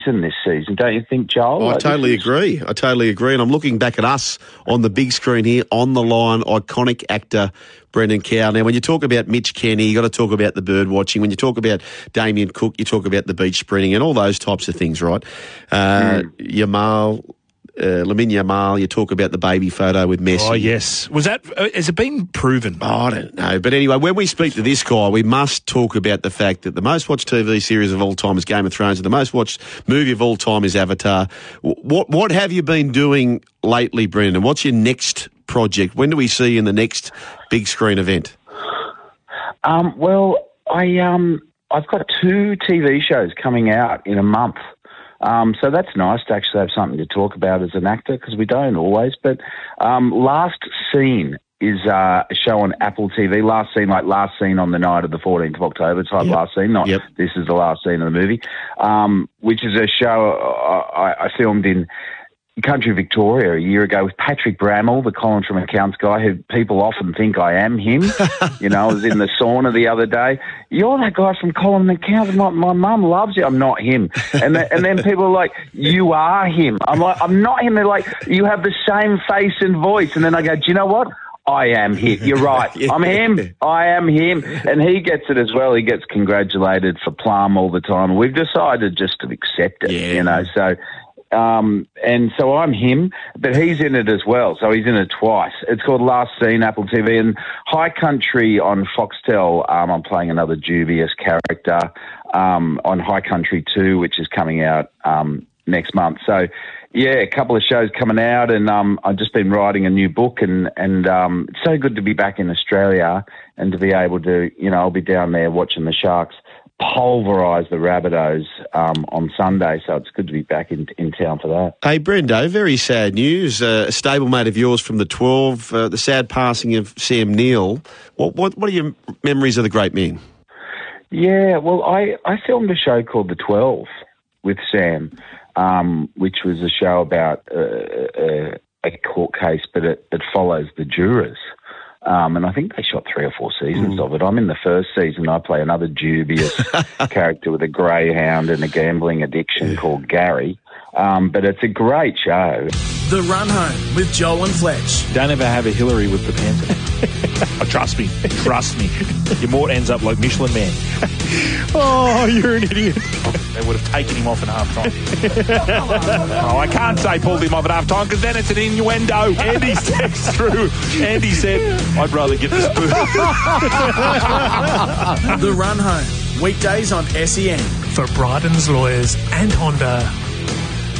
this season, don't you think, Joel? I totally agree. And I'm looking back at us on the big screen here, on the line, iconic actor Brendan Cow. Now, when you talk about Mitch Kenny, you got to talk about the bird watching. When you talk about Damien Cook, you talk about the beach sprinting and all those types of things, right? Yamal, Lamine Yamal, you talk about the baby photo with Messi. Oh, yes. Has it been proven? Oh, I don't know. But anyway, when we speak to this guy, we must talk about the fact that the most watched TV series of all time is Game of Thrones and the most watched movie of all time is Avatar. What have you been doing lately, Brendan? What's your next project? When do we see you in the next big screen event? Well, I've got 2 TV shows coming out in a month. So that's nice to actually have something to talk about as an actor, because we don't always. But Last Scene is a show on Apple TV. Last Scene on the night of the 14th of October type. Yep. Last Scene, not This is the last scene of the movie, which is a show I filmed in country Victoria a year ago with Patrick Bramall, the Colin from Accounts guy, who people often think I am him. You know, I was in the sauna the other day. You're that guy from Colin from Accounts. My mum loves you. I'm not him. And then people are like, you are him. I'm like, I'm not him. They're like, you have the same face and voice. And then I go, do you know what? I am him. You're right. I'm him. I am him. And he gets it as well. He gets congratulated for Plum all the time. We've decided just to accept it, you know, so... and so I'm him, but he's in it as well. So he's in it twice. It's called Last Scene, Apple TV, and High Country on Foxtel. I'm playing another dubious character on High Country 2, which is coming out next month. So, yeah, a couple of shows coming out, and I've just been writing a new book, and it's so good to be back in Australia and to be able to, you know, I'll be down there watching the Sharks pulverise the Rabbitohs on Sunday, so it's good to be back in town for that. Hey, Brendo, very sad news. A stablemate of yours from the 12, the sad passing of Sam Neill. What are your memories of the great man? Yeah, well, I filmed a show called The 12 with Sam, which was a show about a court case, but it follows the jurors. And I think they shot 3 or 4 seasons of it. I'm in the first season. I play another dubious character with a greyhound and a gambling addiction called Gary. But it's a great show. The Run Home with Joel and Fletch. Don't ever have a Hillary with the Panther. Oh, trust me. Your mort ends up like Michelin Man. Oh, you're an idiot. They would have taken him off at half-time. Oh, I can't say pulled him off at half-time because then it's an innuendo. Andy's text through. Andy said, I'd rather get the spoon. The Run Home, weekdays on SEN. For Bryden's Lawyers and Honda.